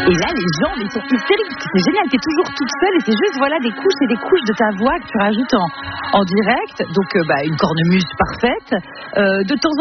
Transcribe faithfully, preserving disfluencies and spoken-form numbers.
Et là, les gens, ils sont hystériques. C'est génial, t'es toujours toute seule et c'est juste, voilà, des couches et des couches de ta voix que tu rajoutes en, en direct. Donc, euh, bah, une cornemuse parfaite. Euh, de temps